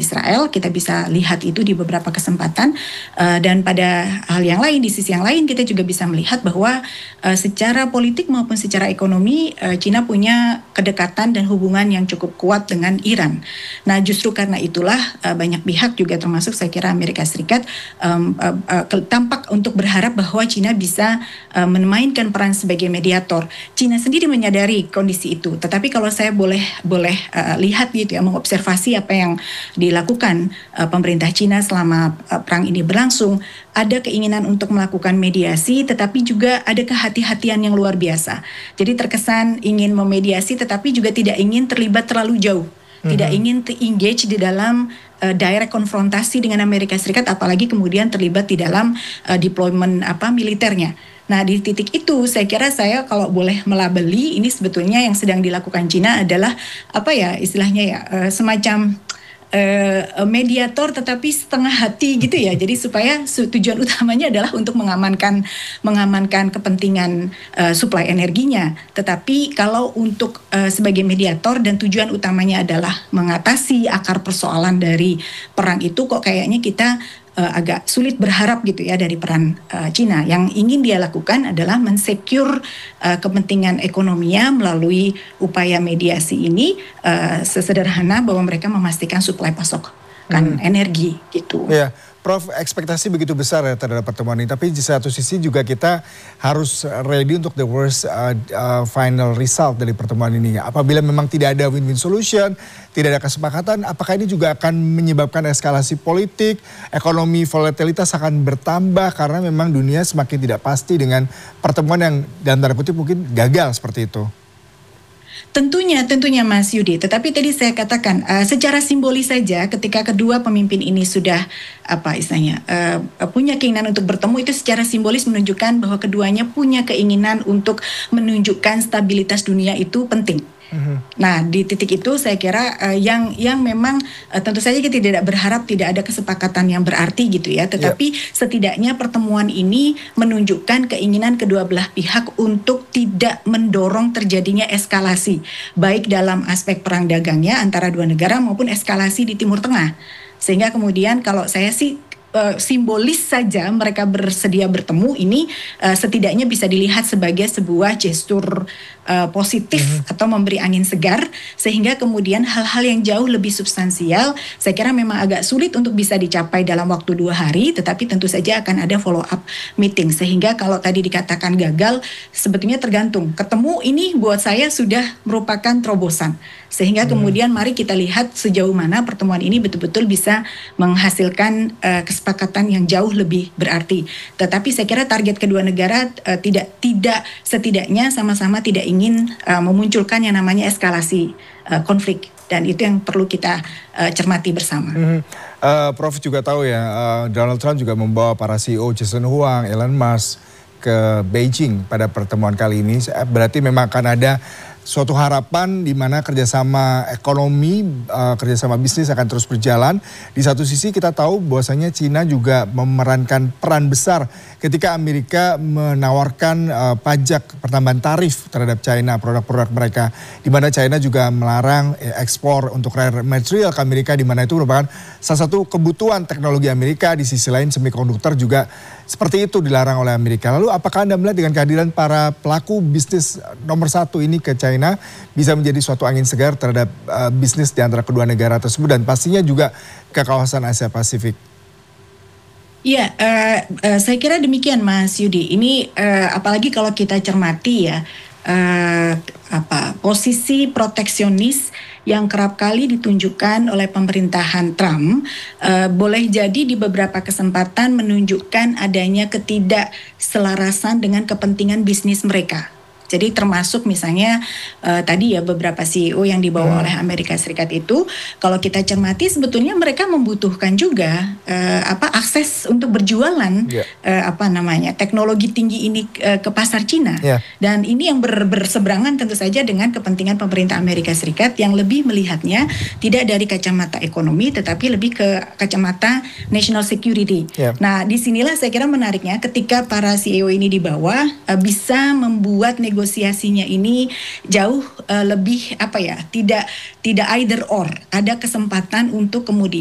Israel. Kita bisa lihat itu di beberapa kesempatan, dan pada hal yang lain, di sisi yang lain kita juga bisa melihat bahwa secara politik maupun secara ekonomi Cina punya kedekatan dan hubungan yang cukup kuat dengan Iran. Nah, justru karena itulah banyak pihak juga termasuk saya kira Amerika Serikat tampak untuk berharap bahwa Cina bisa memainkan peran sebagai mediator. Cina sendiri menyadari kondisi itu, tetapi kalau saya boleh lihat gitu ya, mengobservasi apa yang dilakukan pemerintah Cina selama perang ini berlangsung, ada keinginan untuk melakukan mediasi, tetapi juga ada kehati-hatian yang luar biasa. Jadi terkesan ingin memediasi, tetapi juga tidak ingin terlibat terlalu jauh. Tidak ingin engage di dalam direct konfrontasi dengan Amerika Serikat, apalagi kemudian terlibat di dalam deployment militernya. Nah, di titik itu saya kira saya kalau boleh melabeli ini sebetulnya yang sedang dilakukan Cina adalah istilahnya semacam mediator tetapi setengah hati gitu ya. Jadi supaya tujuan utamanya adalah untuk mengamankan kepentingan suplai energinya. Tetapi kalau untuk sebagai mediator dan tujuan utamanya adalah mengatasi akar persoalan dari perang itu, kok kayaknya kita agak sulit berharap gitu ya dari peran Cina. Yang ingin dia lakukan adalah mensecure kepentingan ekonominya melalui upaya mediasi ini, sesederhana bahwa mereka memastikan suplai pasokan energi gitu. Ya, Prof, ekspektasi begitu besar ya terhadap pertemuan ini, tapi di satu sisi juga kita harus ready untuk the worst final result dari pertemuan ini. Apabila memang tidak ada win-win solution, tidak ada kesepakatan, apakah ini juga akan menyebabkan eskalasi politik, ekonomi volatilitas akan bertambah karena memang dunia semakin tidak pasti dengan pertemuan yang dalam tanda kutip mungkin gagal seperti itu? Tentunya Mas Yudi. Tetapi tadi saya katakan secara simbolis saja ketika kedua pemimpin ini sudah punya keinginan untuk bertemu, itu secara simbolis menunjukkan bahwa keduanya punya keinginan untuk menunjukkan stabilitas dunia itu penting. Nah, di titik itu saya kira yang memang tentu saja kita tidak berharap tidak ada kesepakatan yang berarti gitu ya, tetapi setidaknya pertemuan ini menunjukkan keinginan kedua belah pihak untuk tidak mendorong terjadinya eskalasi baik dalam aspek perang dagangnya antara dua negara maupun eskalasi di Timur Tengah. Sehingga kemudian kalau saya sih simbolis saja mereka bersedia bertemu ini setidaknya bisa dilihat sebagai sebuah gestur positif atau memberi angin segar, sehingga kemudian hal-hal yang jauh lebih substansial saya kira memang agak sulit untuk bisa dicapai dalam waktu 2 hari, tetapi tentu saja akan ada follow up meeting. Sehingga kalau tadi dikatakan gagal, sebetulnya tergantung. Ketemu ini buat saya sudah merupakan terobosan. Sehingga kemudian mari kita lihat sejauh mana pertemuan ini betul-betul bisa menghasilkan kesepakatan yang jauh lebih berarti. Tetapi saya kira target kedua negara tidak setidaknya sama-sama tidak ingin memunculkan yang namanya eskalasi konflik, dan itu yang perlu kita cermati bersama. Prof juga tahu ya, Donald Trump juga membawa para CEO Jensen Huang, Elon Musk ke Beijing pada pertemuan kali ini. Berarti memang akan ada suatu harapan di mana kerjasama ekonomi, kerjasama bisnis akan terus berjalan. Di satu sisi kita tahu bahwasanya Cina juga memerankan peran besar ketika Amerika menawarkan pajak pertambahan tarif terhadap China, produk-produk mereka. Di mana China juga melarang ekspor untuk rare material ke Amerika, di mana itu merupakan salah satu kebutuhan teknologi Amerika. Di sisi lain semikonduktor juga seperti itu dilarang oleh Amerika. Lalu apakah Anda melihat dengan kehadiran para pelaku bisnis nomor 1 ini ke China bisa menjadi suatu angin segar terhadap bisnis di antara kedua negara tersebut dan pastinya juga ke kawasan Asia Pasifik? Iya, saya kira demikian Mas Yudi. Ini apalagi kalau kita cermati ya, posisi proteksionis yang kerap kali ditunjukkan oleh pemerintahan Trump boleh jadi di beberapa kesempatan menunjukkan adanya ketidakselarasan dengan kepentingan bisnis mereka. Jadi termasuk misalnya tadi ya beberapa CEO yang dibawa oleh Amerika Serikat itu, kalau kita cermati sebetulnya mereka membutuhkan juga akses untuk berjualan teknologi tinggi ini ke pasar Cina. Dan ini yang berseberangan tentu saja dengan kepentingan pemerintah Amerika Serikat yang lebih melihatnya tidak dari kacamata ekonomi tetapi lebih ke kacamata national security. Nah, disinilah saya kira menariknya ketika para CEO ini dibawa bisa membuat negosiasinya ini jauh lebih tidak either or, ada kesempatan untuk kemudian